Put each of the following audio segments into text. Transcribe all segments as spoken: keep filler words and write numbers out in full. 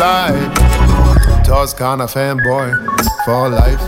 fly. Toscana fanboy for life.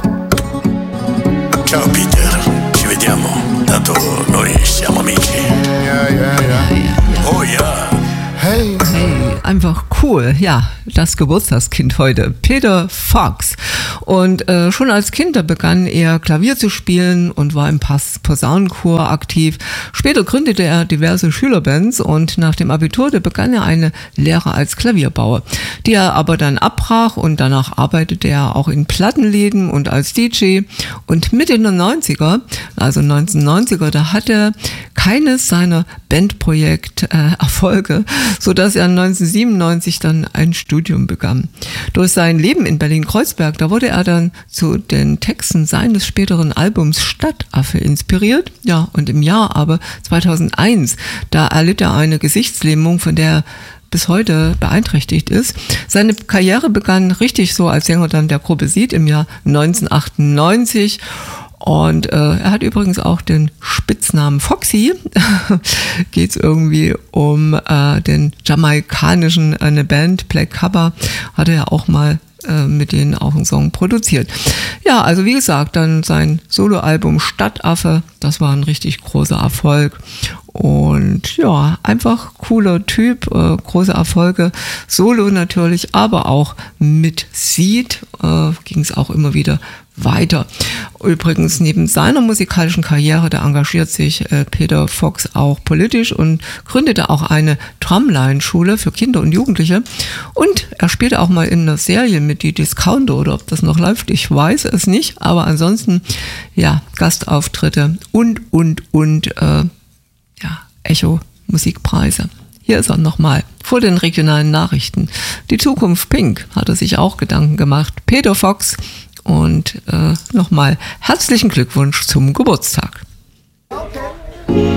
Ciao Peter, ci vediamo, tanto noi siamo amici. Yeah, yeah, yeah. Oh ja. Hey. Hey, einfach cool. Ja, das Geburtstagskind heute, Peter Fox. Und äh, schon als Kind, da begann er Klavier zu spielen und war im Pas- Posaunenchor aktiv. Später gründete er diverse Schülerbands und nach dem Abitur, da begann er eine Lehre als Klavierbauer, die er aber dann abbrach und danach arbeitete er auch in Plattenläden und als D J. Und Mitte der neunziger, also neunzehnhundertneunziger, da hatte er keines seiner Bandprojekt äh, Erfolge, sodass er neunzehnhundertsiebenundneunzig dann ein Studium begann. Durch sein Leben in Berlin-Kreuzberg, da wurde er dann zu den Texten seines späteren Albums Stadtaffe inspiriert. Ja, und im Jahr aber zweitausendeins, da erlitt er eine Gesichtslähmung, von der er bis heute beeinträchtigt ist. Seine Karriere begann richtig so als Sänger dann der Gruppe Seed im Jahr neunzehnhundertachtundneunzig. Und äh, er hat übrigens auch den Spitznamen Foxy. Geht es irgendwie um äh, den jamaikanischen, äh, eine Band, Black Cover, hat er ja auch mal äh, mit denen auch einen Song produziert. Ja, also wie gesagt, dann sein Soloalbum Stadtaffe, das war ein richtig großer Erfolg. Und ja, einfach cooler Typ, äh, große Erfolge, Solo natürlich, aber auch mit Seed äh, ging es auch immer wieder weiter. Übrigens, neben seiner musikalischen Karriere, da engagiert sich äh, Peter Fox auch politisch und gründete auch eine Drumline-Schule für Kinder und Jugendliche. Und er spielte auch mal in einer Serie mit die Discounter, oder ob das noch läuft, ich weiß es nicht. Aber ansonsten, ja, Gastauftritte und, und, und, äh, ja, Echo-Musikpreise. Hier ist er nochmal vor den regionalen Nachrichten. Die Zukunft Pink hat er sich auch Gedanken gemacht. Peter Fox. Und äh, nochmal herzlichen Glückwunsch zum Geburtstag.